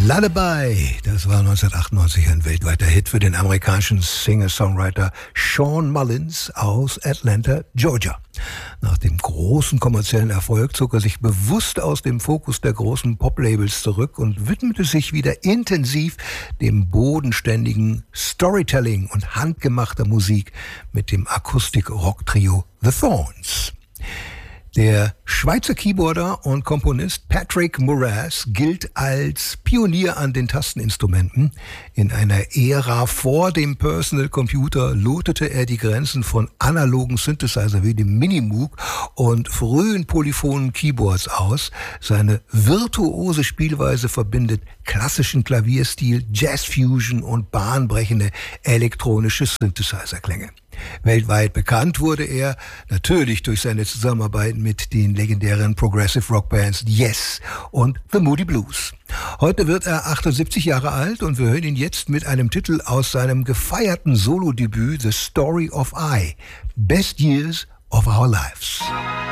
Lullaby, das war 1998 ein weltweiter Hit für den amerikanischen Singer-Songwriter Sean Mullins aus Atlanta, Georgia. Nach dem großen kommerziellen Erfolg zog er sich bewusst aus dem Fokus der großen Pop-Labels zurück und widmete sich wieder intensiv dem bodenständigen Storytelling und handgemachter Musik mit dem Akustik-Rock-Trio The Thorns. Der Schweizer Keyboarder und Komponist Patrick Moraz gilt als Pionier an den Tasteninstrumenten. In einer Ära vor dem Personal Computer lotete er die Grenzen von analogen Synthesizer wie dem Minimoog und frühen polyphonen Keyboards aus. Seine virtuose Spielweise verbindet klassischen Klavierstil, Jazzfusion und bahnbrechende elektronische Synthesizer-Klänge. Weltweit bekannt wurde er natürlich durch seine Zusammenarbeit mit den legendären Progressive Rock Bands Yes und The Moody Blues. Heute wird er 78 Jahre alt und wir hören ihn jetzt mit einem Titel aus seinem gefeierten Solo-Debüt The Story of I, Best Years of Our Lives.